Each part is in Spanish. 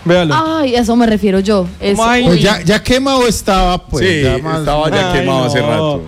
Véalo. Ay, a eso me refiero yo. Eso. Pues ya quemado estaba, pues. Sí, estaba ya quemado hace rato.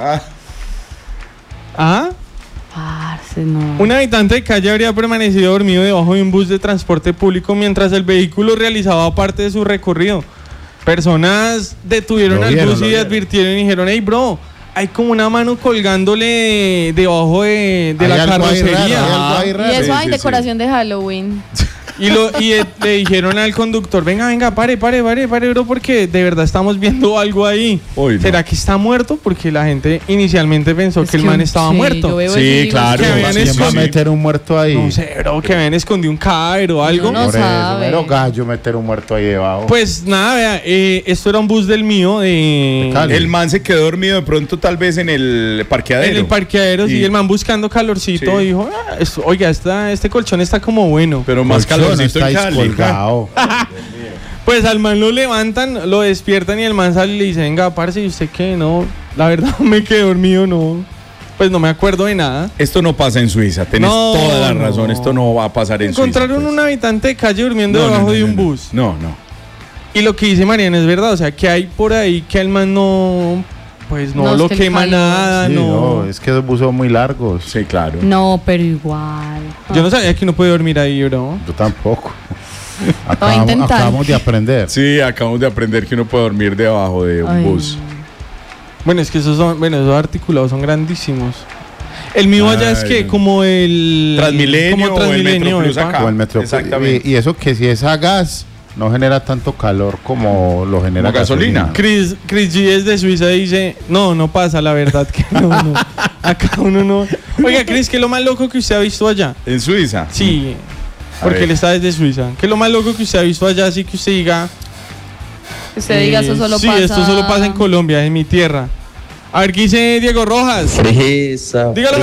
¿Ah? Parce, no. Un habitante de calle habría permanecido dormido debajo de un bus de transporte público mientras el vehículo realizaba parte de su recorrido. Personas detuvieron al bus y advirtieron y dijeron: hey, bro, hay como una mano colgándole debajo de la carrocería. Y eso hay decoración de Halloween. Y le dijeron al conductor: venga, pare, bro, porque de verdad estamos viendo algo ahí. Uy, no. ¿Será que está muerto? Porque la gente inicialmente pensó que el man estaba muerto. Sí, claro. ¿Quién va a meter un muerto ahí? No sé, bro, que habían escondido un cadáver o algo. No sabe. Pero gallo meter un muerto ahí debajo. Pues nada, vea, esto era un bus del mío de Cali. El man se quedó dormido de pronto tal vez en el parqueadero. En el parqueadero, sí, el man buscando calorcito dijo: oiga, este colchón está como bueno. Pero más calorcito en Cali. Colgado. Pues al man lo levantan, lo despiertan y el man sale y le dice: venga, parce, ¿y usted qué? No, la verdad me quedé dormido, no. Pues no me acuerdo de nada. Esto no pasa en Suiza, tenés toda la razón, esto no va a pasar en Encontraron Suiza. un habitante de calle durmiendo debajo de un bus. No. Y lo que dice Mariana es verdad, o sea, que hay por ahí que el man no, pues no lo quema nada, Sí, no. es que esos buses son muy largos. Sí, claro. No, pero igual. Yo no sabía que uno puede dormir ahí, bro. Yo tampoco. Acabamos de aprender. Sí, acabamos de aprender que uno puede dormir debajo de un bus. Bueno, es que esos articulados son grandísimos. El mío allá es que como el Transmilenio, como o el Metroplus acá. O el Metro. Exactamente. Y eso que si es a gas no genera tanto calor como lo genera como gasolina. Chris G es de Suiza y dice: no pasa, la verdad que no. Acá uno no. Oiga, Chris, ¿qué es lo más loco que usted ha visto allá? ¿En Suiza? Sí, porque él está desde Suiza. ¿Qué es lo más loco que usted ha visto allá? Así que usted diga... Usted diga, eso solo pasa... Sí, esto solo pasa en Colombia, en mi tierra. A ver, ¿qué dice Diego Rojas? Fresa, dígalo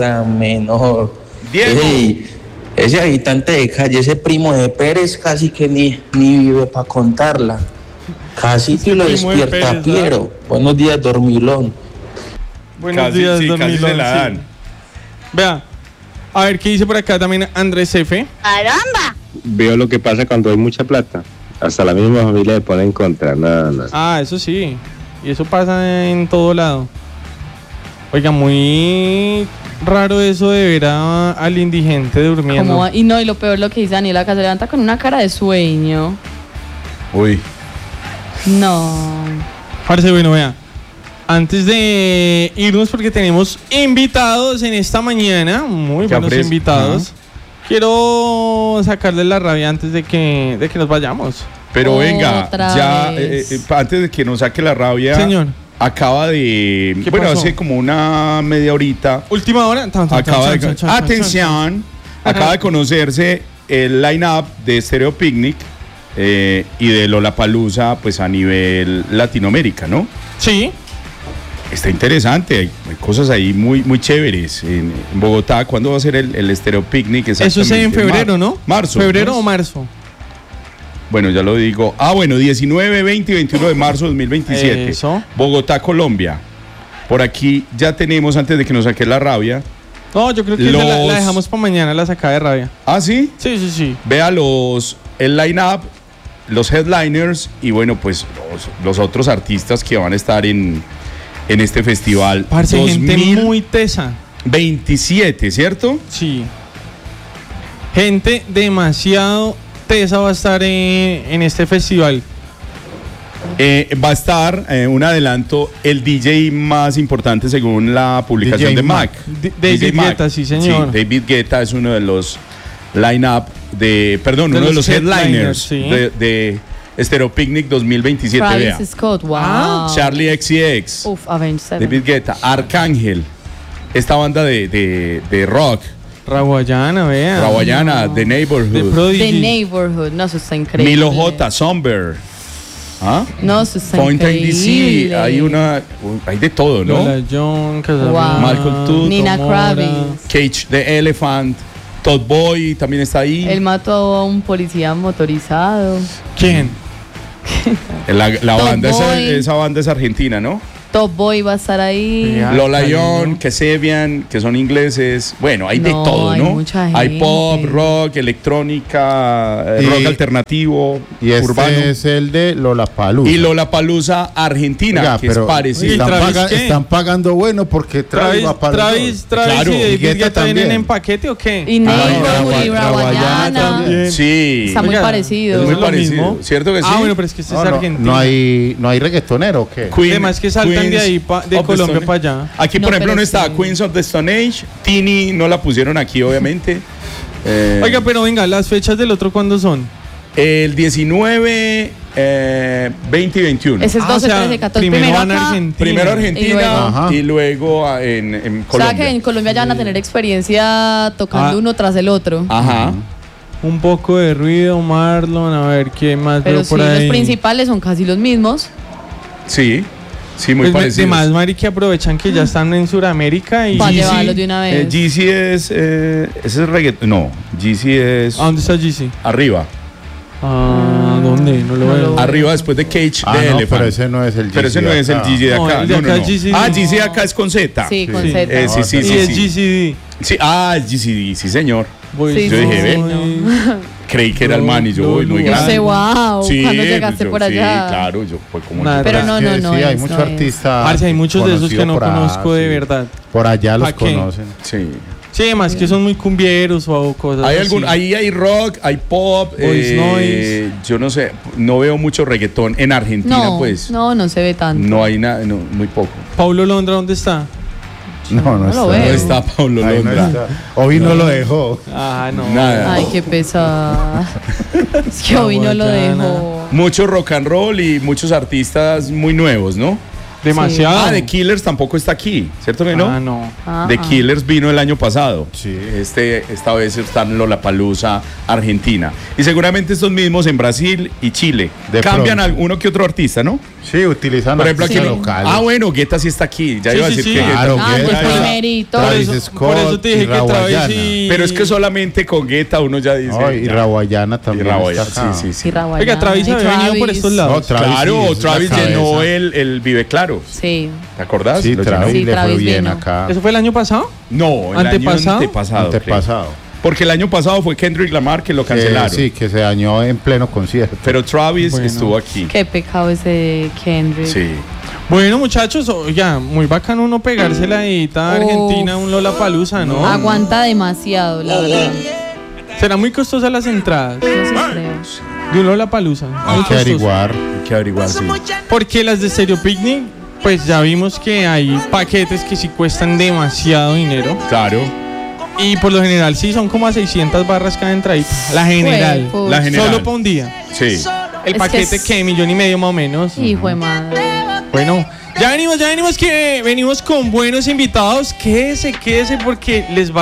menor. Diego. Ey, ese habitante de calle, ese primo de Pérez, casi que ni vive para contarla. Casi que lo primo de despierta Pérez, Piero. Buenos días, dormilón. Buenos días, casi dormilón, se la dan. sí. Vea, a ver, ¿qué dice por acá también Andrés F? ¡Caramba! Veo lo que pasa cuando hay mucha plata. Hasta la misma familia le pone en contra. No. Ah, eso sí. Y eso pasa en todo lado. Oiga, muy raro eso de ver al indigente durmiendo. Y lo peor lo que dice Daniela, acá se levanta con una cara de sueño. Uy. No. Parce, bueno, vea. Antes de irnos, porque tenemos invitados en esta mañana, muy buenos invitados. Quiero sacarle la rabia antes de que nos vayamos. Pero venga, ya antes de que nos saque la rabia, señor, acaba de... Bueno, hace como una media horita. Última hora. Atención, acaba de conocerse el line-up de Stereo Picnic y de Lollapalooza, pues a nivel Latinoamérica, ¿no? Sí. Está interesante, hay cosas ahí muy chéveres. En Bogotá, ¿cuándo va a ser el Stereo Picnic? Eso es en febrero, ¿no? Marzo. ¿Febrero o marzo? Bueno, ya lo digo. 19, 20 y 21 de marzo de 2027. Eso. Bogotá, Colombia. Por aquí ya tenemos, antes de que nos saque la rabia. No, yo creo que la dejamos para mañana, la sacada de rabia. ¿Ah, sí? Sí. Vea el line-up, los headliners y bueno, pues los otros artistas que van a estar en este festival. Parce, gente muy tesa. 27, ¿cierto? Sí. Gente demasiado tesa va a estar en este festival. Va a estar, un adelanto, el DJ más importante según la publicación de Mac. David Guetta, sí señor. Sí, David Guetta es uno de los line-up uno de los headliners sí. de Stereo Picnic 2027. Travis Scott, wow. Charlie XCX. Avenged Sevenfold. David Guetta, Arcángel. Esta banda de rock. Rawayana, vea. Rawayana, The Neighborhood. The Neighborhood, no, eso está increíble. Milo J, Somber. No, eso está Point increíble. DC, hay de todo, ¿no? Lola John, wow. Michael Tutt, Nina Kravitz, Cage the Elephant, Todd Boy también está ahí. Él mató a un policía motorizado. ¿Quién? La banda esa banda es argentina, ¿no? Top Boy va a estar ahí. Ya. Lola Cali, Young, ¿no? Kesebian, que son ingleses. Bueno, hay de No, todo, hay ¿no? mucha Hay pop, gente. rock, electrónica, Y- rock alternativo, Y este urbano. es el de Lollapalooza. Y Lollapalooza Argentina, Oiga, que es pero parecido. Oye, están, ¿Travis qué? están pagando bueno porque Travis va para Travis Claro, y y David Guetta Guetta vienen también. en paquete o qué? Y Rawayana Nego y Rawayana. también. Sí. Está muy Oiga, parecido. Es muy ¿es lo parecido, mismo? ¿cierto que sí? Ah, bueno, pero es que este es argentino. no hay reggaetonero o qué. Además que saltan de ahí de of the Colombia Stone- para allá. Aquí, No, por ejemplo, pero no está sí. Queens of the Stone Age. Tini no la pusieron aquí, obviamente. Oiga, pero venga, ¿las fechas del otro cuándo son? El 19, 20 y 21. Ese es Ah, o 12, sea, 13, 14. primero van a acá. Argentina. Primero Y Argentina luego- Ajá. y luego en O sea Colombia. que en Colombia ya van a tener experiencia tocando Ah. uno tras el otro. Ajá. Un poco de ruido, Marlon, a ver qué más Pero veo sí, por ahí. los principales son casi los mismos. Sí. Sí, muy Pues parecido. más, Mari, que aprovechan que ya están en Sudamérica y... Pa' llevarlos de una vez. GC es. Ese es reggaetón. No, GC es. ¿A dónde está GC? Arriba. Ah, ¿dónde? No lo No veo. lo- Arriba después de Cage Ah, de no, Elephant. pero ese no es el Pero ese no es el GC de No, acá. el de acá es GC. Ah, GC de acá es con Z. Sí, con Sí. Z. Sí, sí, y sí. es sí. GCD. Sí, ah, es GCD, sí, señor. Voy, Sí, Yo dije, ve. no. Creí que era el man y yo voy muy No, grande. Usted, wow, Sí, cuando llegaste yo- por allá. Sí, claro, yo fue como. Nada. Pero no, no, no Sí, hay es, muchos no es. artistas. Parce, hay muchos de esos que no conocidos por conozco de sí. verdad. Por allá los ¿Pa' qué? conocen. Sí. Sí, además que son muy cumbieros o cosas Hay así. ahí hay rock, hay pop. Voice noise. Yo no sé, no veo mucho reggaetón en Argentina, No, pues. no se ve tanto. No hay nada, no, muy poco. Paulo Londra, ¿dónde está? No, No lo está. veo. No está Pablo Ahí no Londra. está. Obi no lo dejó. Ah, no. Nada. Ay, qué pesada. Es que hoy no lo Rawayana. dejo. Mucho rock and roll y muchos artistas muy nuevos, ¿no? Demasiado. Ah, The Killers tampoco está aquí, ¿cierto que no? Ah, no. The Killers vino el año pasado. Sí. Esta vez están en Lollapalooza, Argentina. Y seguramente estos mismos en Brasil y Chile. De Cambian pronto. uno que otro artista, ¿no? Sí, utilizan Por ejemplo, aquí. artistas locales. Ah, bueno, Guetta sí está aquí. Ya Sí, iba a sí, decir sí. que Guetta. Claro, Ah, Guetta, el primerito. Travis por Scott eso te dije y que Travis Rawayana. y... Pero es que solamente con Guetta uno ya dice. No, y ya. Rawayana Y también. Rawayana, está acá. sí, sí, sí. Y Rawayana. Oiga, Travis Y había venido por estos No, lados. Travis Claro, sí, es la Travis cabeza. llenó el Vive Claro. Sí. ¿Te acordás? Sí, Lo llenó. Travis Sí, le Travis fue bien vino. acá. ¿Eso fue el año pasado? No, el ¿Antepasado? año antepasado. creo. Antepasado. Porque el año pasado fue Kendrick Lamar que lo cancelaron. Sí, que se dañó en pleno concierto. Pero Travis Bueno. estuvo aquí. Qué pecado ese Kendrick. Sí. Bueno, muchachos, ya, muy bacano uno pegarse la edita Uf. Argentina, un Lollapalooza, ¿no? Aguanta demasiado, la verdad. Será muy costosa las entradas Yo sí creo. de un Lollapalooza. Hay Muy que costoso. averiguar. Hay que averiguar, sí. Porque las de Stereo Picnic, pues ya vimos que hay paquetes que sí cuestan demasiado dinero. Claro. Y por lo general sí son como a 600 barras cada entradita. La general. Juepucha. La general. Solo para un día. Sí. El Es que paquete es- que 1,5 millones más o menos. Hijo de madre. Bueno, ya venimos que venimos con buenos invitados. Quédese porque les va